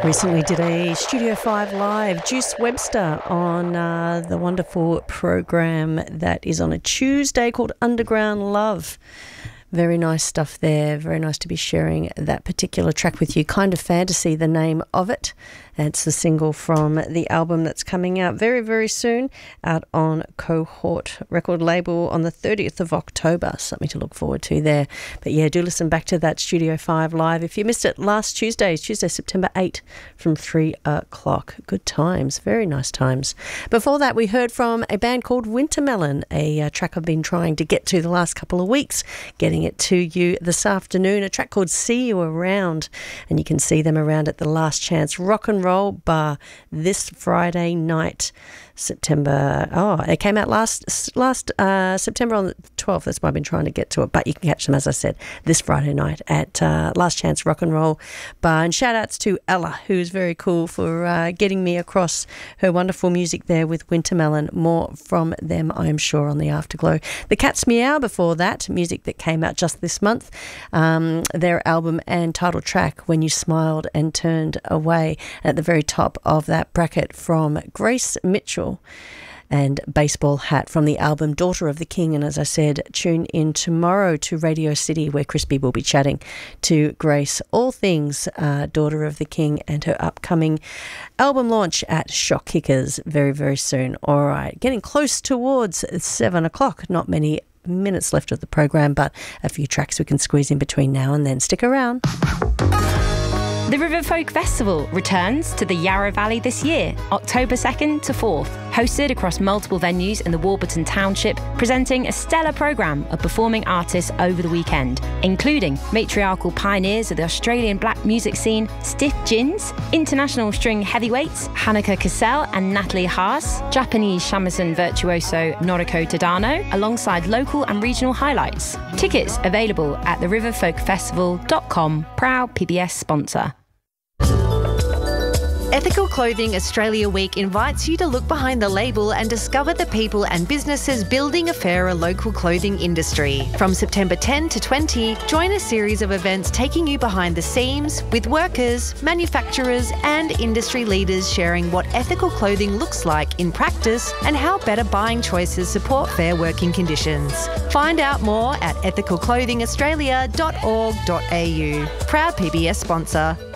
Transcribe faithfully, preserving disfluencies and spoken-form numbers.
Recently did a Studio five Live, Juice Webster, on uh, the wonderful program that is on a Tuesday called Underground Love. Very nice stuff there. Very nice to be sharing that particular track with you. Kind of Fantasy, the name of it. It's the single from the album that's coming out very, very soon, out on Cohort record label on the thirtieth of October. Something to look forward to there. But yeah, do listen back to that Studio five Live. If you missed it last Tuesday, Tuesday, September eighth from three o'clock. Good times. Very nice times. Before that, we heard from a band called Wintermelon, a uh, track I've been trying to get to the last couple of weeks, getting it to you this afternoon. A track called See You Around, and you can see them around at the Last Chance Rock and Roll Bar this Friday night, September. Oh, it came out last last uh, September on the twelfth. That's why I've been trying to get to it. But you can catch them, as I said, this Friday night at uh, Last Chance Rock and Roll Bar. And shout outs to Ella, who's very cool, for uh, getting me across her wonderful music there with Wintermelon. More from them, I am sure, on the Afterglow. The Cat's Meow before that, music that came out just this month. Um, their album and title track, When You Smiled and Turned Away. At the very top of that bracket from Grace Mitchell and Baseball Hat from the album Daughter of the King. And as I said, tune in tomorrow to Radio City, where Crispy will be chatting to Grace all things uh, Daughter of the King and her upcoming album launch at Shock Kickers very, very soon. All right, getting close towards seven o'clock. Not many minutes left of the program, but a few tracks we can squeeze in between now and then. Stick around. The River Folk Festival returns to the Yarra Valley this year, October second to fourth, hosted across multiple venues in the Warburton Township, presenting a stellar programme of performing artists over the weekend, including matriarchal pioneers of the Australian black music scene, Stiff Gins, international string heavyweights, Hanaka Cassell and Natalie Haas, Japanese shamisen virtuoso Noriko Tadano, alongside local and regional highlights. Tickets available at the river folk festival dot com, proud P B S sponsor. Ethical Clothing Australia Week invites you to look behind the label and discover the people and businesses building a fairer local clothing industry. From September tenth to twentieth, join a series of events taking you behind the scenes with workers, manufacturers and industry leaders sharing what ethical clothing looks like in practice and how better buying choices support fair working conditions. Find out more at ethical clothing australia dot org dot a u. Proud P B S sponsor.